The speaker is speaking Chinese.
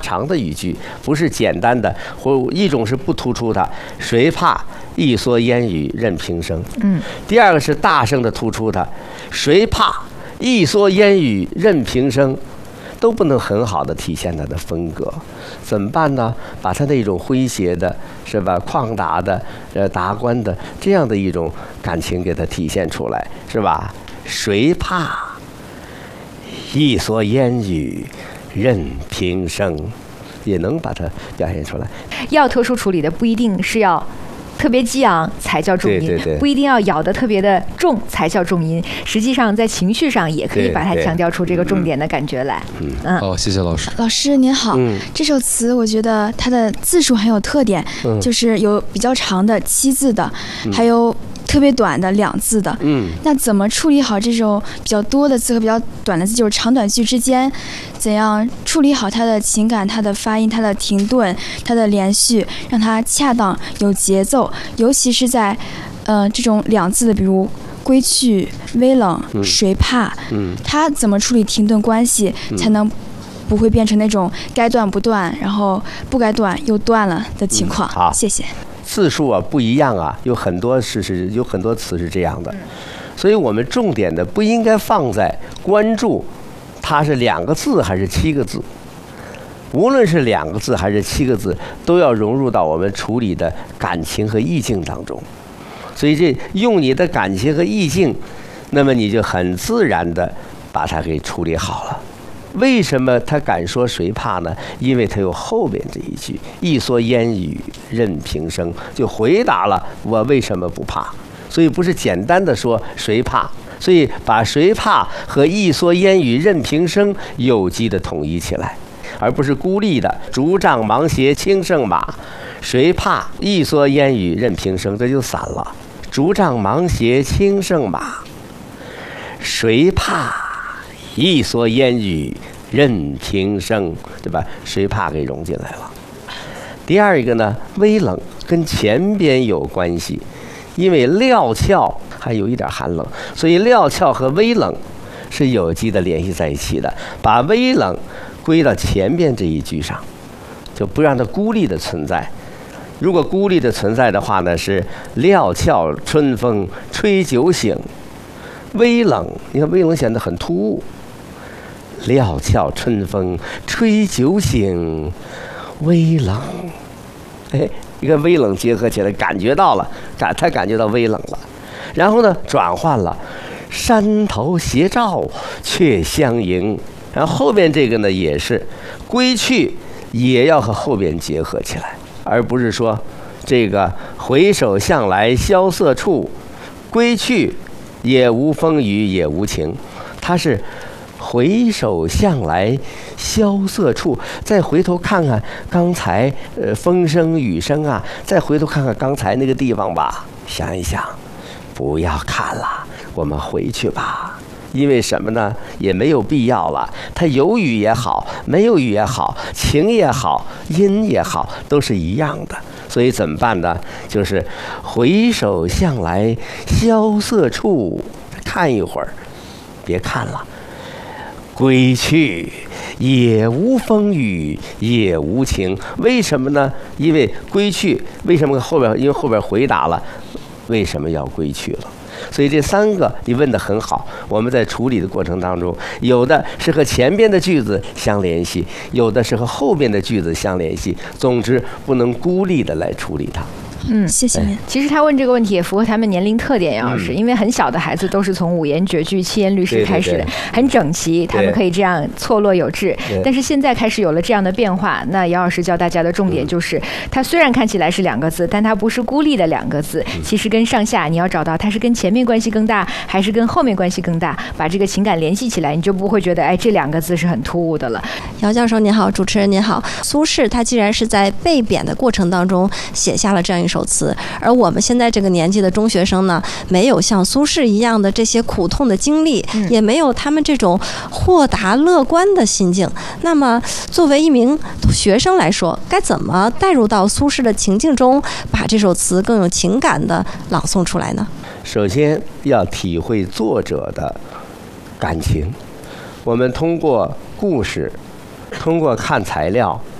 长的语句，不是简单的，或一种是不突出它，谁怕一蓑烟雨任平生。第二个是大声的突出它，谁怕一蓑烟雨任平生，都不能很好的体现它的风格。怎么办呢？把它那种诙谐的，是吧？旷达的，达观的这样的一种感情给它体现出来，是吧？谁怕一蓑烟雨任平生，也能把它表现出来。 要特殊处理的不一定是要特别激昂才叫重音， 对， 不一定要咬得特别的重才叫重音。实际上在情绪上也可以把它强调出这个重点的感觉来。 好，谢谢老师。 老师您好，这首词我觉得它的字数很有特点，就是有比较长的7字的，还有特别短的2字的。那怎么处理好这种比较多的字和比较短的字，就是长短句之间，怎样处理好它的情感、它的发音、它的停顿、它的连续，让它恰当有节奏，尤其是在这种2字的，比如归去、微冷、谁怕，它怎么处理停顿关系，才能不会变成那种该断不断，然后不该断又断了的情况。 好， 谢谢。 字数啊不一样啊，有很多词是这样的，所以我们重点的不应该放在关注它是2个字还是7个字，无论是2个字还是7个字，都要融入到我们处理的感情和意境当中。所以这用你的感情和意境，那么你就很自然的把它给处理好了。为什么他敢说谁怕呢？因为他有后边这一句一蓑烟雨任平生，就回答了我为什么不怕。所以不是简单的说谁怕，所以把谁怕和一蓑烟雨任平生有机的统一起来，而不是孤立的竹杖芒鞋轻胜马，谁怕一蓑烟雨任平生，这就散了。竹杖芒鞋轻胜马，谁怕一蓑烟雨任平生，对吧？谁怕给融进来了。第二一个呢，微冷跟前边有关系，因为料峭还有一点寒冷，所以料峭和微冷是有机的联系在一起的。把微冷归到前边这一句上，就不让它孤立的存在。如果孤立的存在的话呢，是料峭春风吹酒醒，微冷，你看微冷显得很突兀。料峭春风吹酒醒，微冷。你看微冷结合起来，感觉到了，他感觉到微冷了。然后呢，转换了，山头斜照却相迎。然后后边这个呢，也是归去，也要和后边结合起来，而不是说这个回首向来萧瑟处，归去也无风雨也无晴。它是回首向来萧瑟处，再回头看看刚才风声雨声啊，再回头看看刚才那个地方吧，想一想，不要看了，我们回去吧。因为什么呢？也没有必要了。它有雨也好，没有雨也好，晴也好，阴也好，都是一样的。所以怎么办呢？就是回首向来萧瑟处，看一会儿，别看了。归去也无风雨也无晴，为什么呢？因为归去，为什么后边？因为后边回答了为什么要归去了。所以这3个你问得很好，我们在处理的过程当中，有的是和前边的句子相联系，有的是和后边的句子相联系，总之不能孤立的来处理它。 谢谢您。 其实他问这个问题也符合他们年龄特点，杨老师，因为很小的孩子都是从5言绝句、7言律诗开始的，很整齐，他们可以这样错落有致。但是现在开始有了这样的变化，那杨老师教大家的重点就是，它虽然看起来是2个字，但它不是孤立的2个字，其实跟上下你要找到它是跟前面关系更大，还是跟后面关系更大，把这个情感联系起来，你就不会觉得这2个字是很突兀的了。 姚教授您好，主持人您好。苏轼他既然是在被贬的过程当中写下了这样一首词，而我们现在这个年纪的中学生呢，没有像苏轼一样的这些苦痛的经历，也没有他们这种豁达乐观的心境。那么作为一名学生来说，该怎么带入到苏轼的情境中，把这首词更有情感的朗诵出来呢？ 首先要体会作者的感情，我们通过故事，通过看材料，